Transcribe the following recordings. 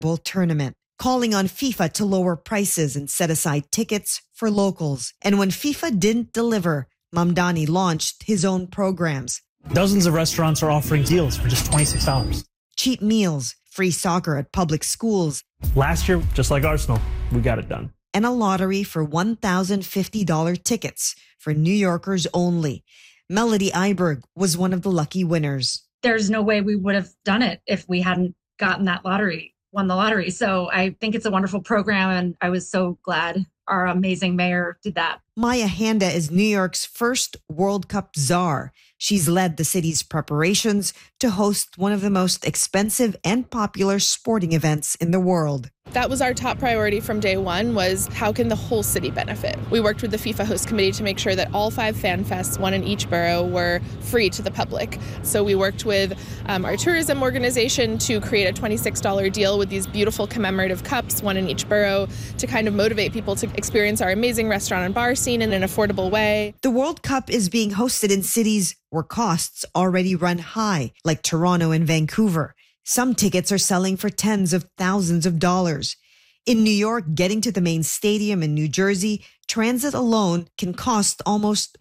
Bowl tournament, calling on FIFA to lower prices and set aside tickets for locals. And when FIFA didn't deliver, Mamdani launched his own programs. Dozens of restaurants are offering deals for just $26. Cheap meals, free soccer at public schools. Last year, just like Arsenal, we got it done. And a lottery for $1,050 tickets for New Yorkers only. Melody Iberg was one of the lucky winners. There's no way we would have done it if we hadn't gotten that lottery, won the lottery. So I think it's a wonderful program, and I was so glad our amazing mayor did that. Maya Handa is New York's first World Cup czar. She's led the city's preparations to host one of the most expensive and popular sporting events in the world. That was our top priority from day one, was how can the whole city benefit? We worked with the FIFA host committee to make sure that all 5 fan fests, one in each borough, were free to the public. So we worked with our tourism organization to create a $26 deal with these beautiful commemorative cups, one in each borough, to kind of motivate people to experience our amazing restaurant and bar scene in an affordable way. The World Cup is being hosted in cities where costs already run high, like Toronto and Vancouver. Some tickets are selling for tens of thousands of dollars. In New York, getting to the main stadium in New Jersey, transit alone can cost almost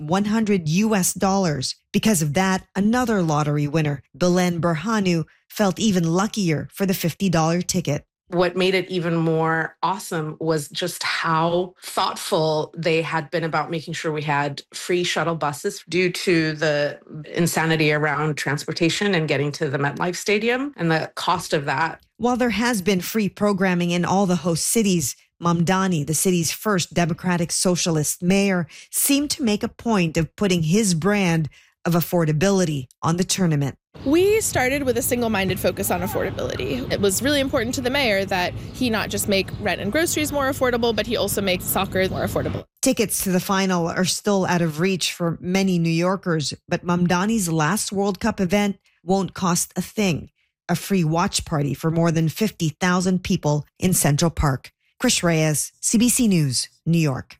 $100. Because of that, another lottery winner, Belen Berhanu, felt even luckier for the $50 ticket. What made it even more awesome was just how thoughtful they had been about making sure we had free shuttle buses due to the insanity around transportation and getting to the MetLife Stadium and the cost of that. While there has been free programming in all the host cities, Mamdani, the city's first Democratic Socialist mayor, seemed to make a point of putting his brand of affordability on the tournament. We started with a single-minded focus on affordability. It was really important to the mayor that he not just make rent and groceries more affordable, but he also makes soccer more affordable. Tickets to the final are still out of reach for many New Yorkers, but Mamdani's last World Cup event won't cost a thing. A free watch party for more than 50,000 people in Central Park. Krish Reyes, CBC News, New York.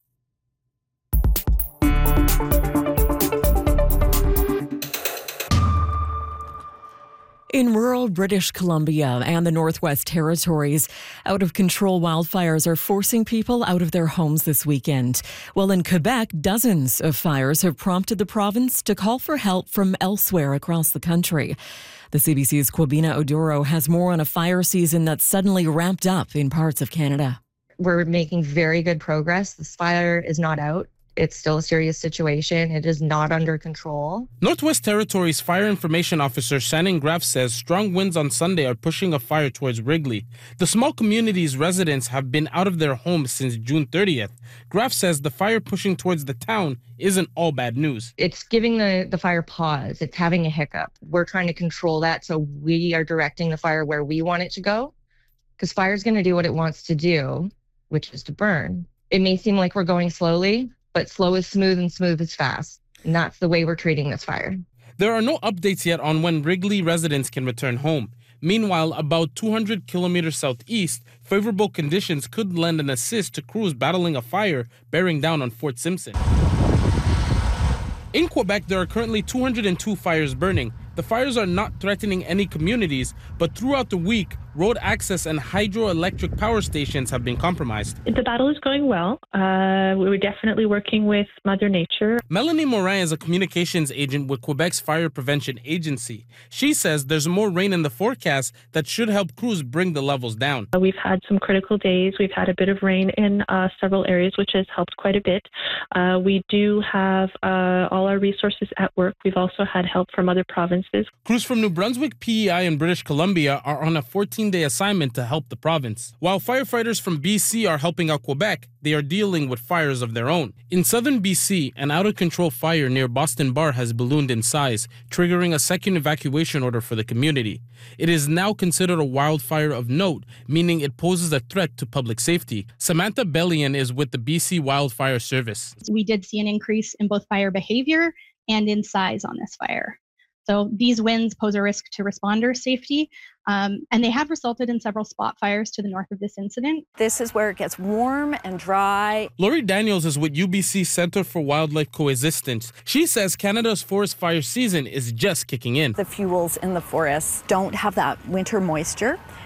In rural British Columbia and the Northwest Territories, out-of-control wildfires are forcing people out of their homes this weekend. While in Quebec, dozens of fires have prompted the province to call for help from elsewhere across the country. The CBC's Kwabena Oduro has more on a fire season that's suddenly ramped up in parts of Canada. We're making very good progress. This fire is not out. It's still a serious situation. It is not under control. Northwest Territories Fire Information Officer Shannon Graff says strong winds on Sunday are pushing a fire towards Wrigley. The small community's residents have been out of their homes since June 30th. Graff says the fire pushing towards the town isn't all bad news. It's giving the fire pause. It's having a hiccup. We're trying to control that, so we are directing the fire where we want it to go, because fire is going to do what it wants to do, which is to burn. It may seem like we're going slowly, but slow is smooth and smooth is fast. And that's the way we're treating this fire. There are no updates yet on when Wrigley residents can return home. Meanwhile, about 200 kilometers southeast, favorable conditions could lend an assist to crews battling a fire bearing down on Fort Simpson. In Quebec, there are currently 202 fires burning. The fires are not threatening any communities, but throughout the week, road access and hydroelectric power stations have been compromised. The battle is going well. We're definitely working with Mother Nature. Melanie Morin is a communications agent with Quebec's Fire Prevention Agency. She says there's more rain in the forecast that should help crews bring the levels down. We've had some critical days. We've had a bit of rain in several areas, which has helped quite a bit. We do have all our resources at work. We've also had help from other provinces. Crews from New Brunswick, PEI, and British Columbia are on a 14-day assignment to help the province. While firefighters from BC are helping out Quebec, they are dealing with fires of their own. In southern BC, an out-of-control fire near Boston Bar has ballooned in size, triggering a second evacuation order for the community. It is now considered a wildfire of note, meaning it poses a threat to public safety. Samantha Bellion is with the BC Wildfire Service. We did see an increase in both fire behavior and in size on this fire. So these winds pose a risk to responder safety, and they have resulted in several spot fires to the north of this incident. This is where it gets warm and dry. Lori Daniels is with UBC Center for Wildlife Coexistence. She says Canada's forest fire season is just kicking in. The fuels in the forests don't have that winter moisture,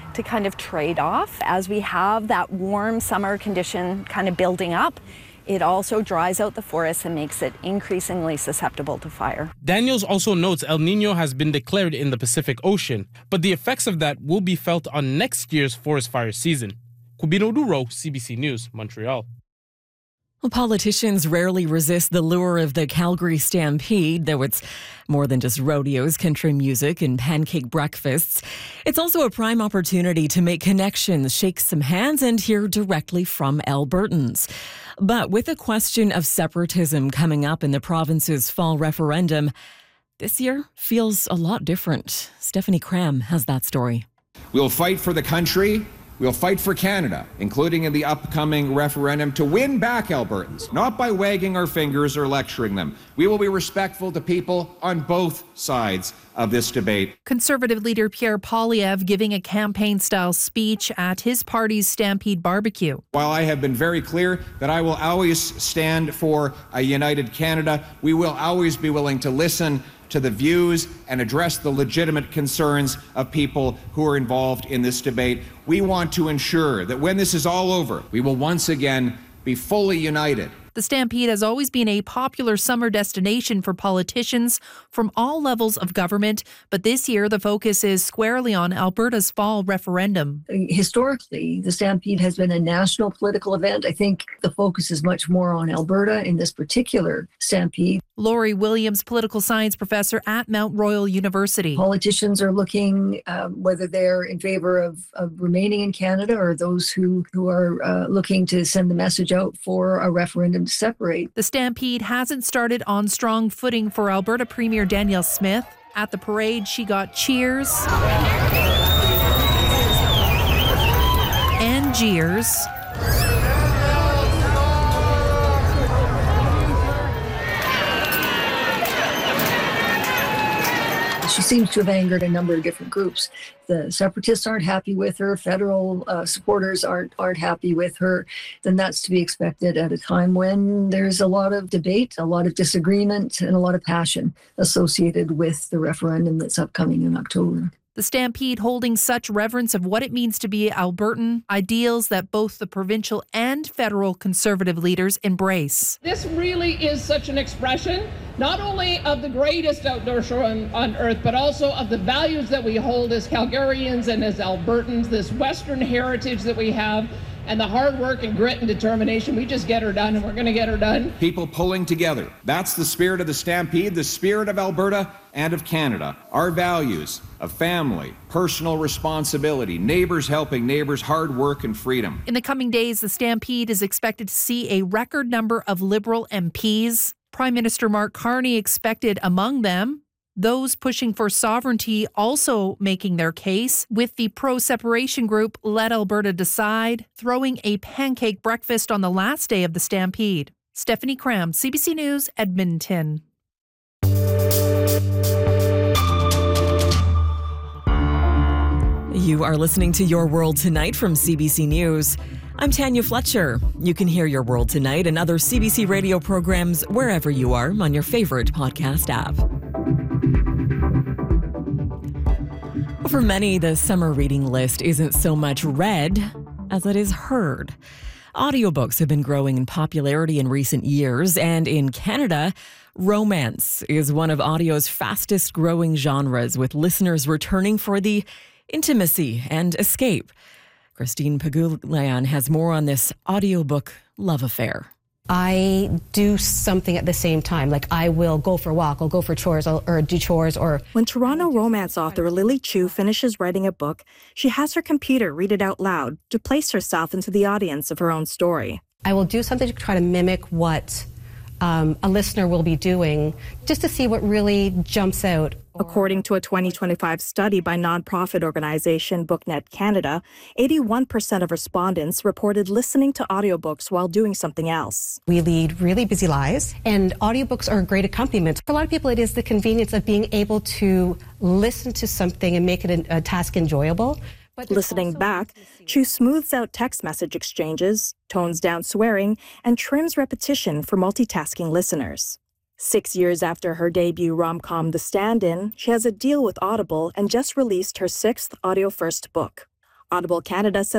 to kind of trade off. As we have that warm summer condition kind of building up, it also dries out the forest and makes it increasingly susceptible to fire. Daniels also notes El Nino has been declared in the Pacific Ocean, but the effects of that will be felt on next year's forest fire season. Cubino Duro, CBC News, Montreal. Well, politicians rarely resist the lure of the Calgary Stampede, though it's more than just rodeos, country music, and pancake breakfasts. It's also a prime opportunity to make connections, shake some hands, and hear directly from Albertans. But with the question of separatism coming up in the province's fall referendum, this year feels a lot different. Stephanie Cram has that story. We'll fight for the country. We'll fight for Canada, including in the upcoming referendum, to win back Albertans, not by wagging our fingers or lecturing them. We will be respectful to people on both sides of this debate. Conservative leader Pierre Poilievre giving a campaign-style speech at his party's Stampede barbecue. While I have been very clear that I will always stand for a united Canada, we will always be willing to listen to the views and address the legitimate concerns of people who are involved in this debate. We want to ensure that when this is all over, we will once again be fully united. The Stampede has always been a popular summer destination for politicians from all levels of government, but this year the focus is squarely on Alberta's fall referendum. Historically, the Stampede has been a national political event. I think the focus is much more on Alberta in this particular Stampede. Laurie Williams, political science professor at Mount Royal University. Politicians are looking whether they're in favor of remaining in Canada or those who are looking to send the message out for a referendum to separate. The Stampede hasn't started on strong footing for Alberta Premier Danielle Smith. At the parade, she got cheers and jeers. She seems to have angered a number of different groups. The separatists aren't happy with her. Federal supporters aren't happy with her. Then that's to be expected at a time when there's a lot of debate, a lot of disagreement, and a lot of passion associated with the referendum that's upcoming in October. The Stampede holding such reverence of what it means to be Albertan, ideals that both the provincial and federal Conservative leaders embrace. This really is such an expression, not only of the greatest outdoor show on earth, but also of the values that we hold as Calgarians and as Albertans, this Western heritage that we have, and the hard work and grit and determination. We just get her done, and we're going to get her done. People pulling together. That's the spirit of the Stampede, the spirit of Alberta and of Canada. Our values of family, personal responsibility, neighbors helping neighbors, hard work and freedom. In the coming days, the Stampede is expected to see a record number of Liberal MPs. Prime Minister Mark Carney expected among them. Those pushing for sovereignty also making their case, with the pro-separation group Let Alberta Decide throwing a pancake breakfast on the last day of the Stampede. Stephanie Cram, CBC News, Edmonton. You are listening to Your World Tonight from CBC News. I'm Tanya Fletcher. You can hear Your World Tonight and other CBC radio programs wherever you are on your favorite podcast app. For many, the summer reading list isn't so much read as it is heard. Audiobooks have been growing in popularity in recent years, and in Canada, romance is one of audio's fastest growing genres, with listeners returning for the intimacy and escape. Christine Pagulayan has more on this audiobook love affair. I do something at the same time. Like I will go for a walk, I'll go for chores, or do chores, or... When Toronto romance author Lily Chu finishes writing a book, she has her computer read it out loud to place herself into the audience of her own story. I will do something to try to mimic what a listener will be doing, just to see what really jumps out. According to a 2025 study by nonprofit organization BookNet Canada, 81% of respondents reported listening to audiobooks while doing something else. We lead really busy lives, and audiobooks are a great accompaniment. For a lot of people, it is the convenience of being able to listen to something and make it a task enjoyable. Listening back, Chu smooths out text message exchanges, tones down swearing, and trims repetition for multitasking listeners. 6 years after her debut rom-com The Stand-In, she has a deal with Audible and just released her 6th audio-first book. Audible Canada says